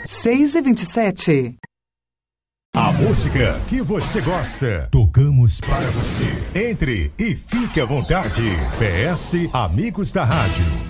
6h27. A música que você gosta, tocamos para você. Entre e fique à vontade. PS Amigos da Rádio.